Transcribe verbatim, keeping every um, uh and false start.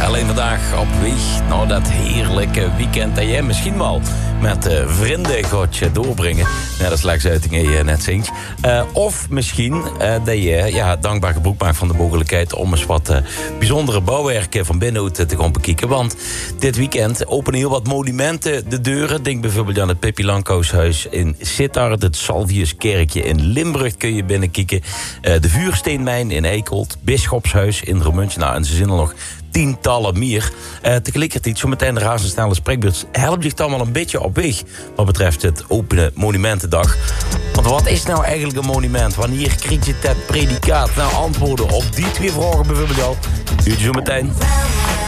alleen vandaag op weg naar dat heerlijke weekend dat jij misschien wel met uh, vrienden gaat je doorbrengen. Net als Lex-uitingen je net zingt. Uh, of misschien uh, dat je ja, dankbaar gebruik maakt van de mogelijkheid om eens wat uh, bijzondere bouwwerken van binnenuit te gaan bekijken. Want dit weekend openen heel wat monumenten de deuren. Denk bijvoorbeeld aan het Pippi Langkous-huis in Sittard. Het Salviuskerkje in Limburg kun je binnenkijken. Uh, de Vuursteenmijn in Eekholt. Bisschopshuis in Roermondje. Nou, en ze zijn er nog tientallen meer. Uh, tegelijkertijd, zo meteen de razendsnelle spreekbeurt helpt zich dan wel een beetje op weg wat betreft het openen Monumentendag. Want wat is nou eigenlijk een monument? Wanneer krijg je het predicaat? Nou, antwoorden op die twee vragen bijvoorbeeld al. Uurtje zo meteen.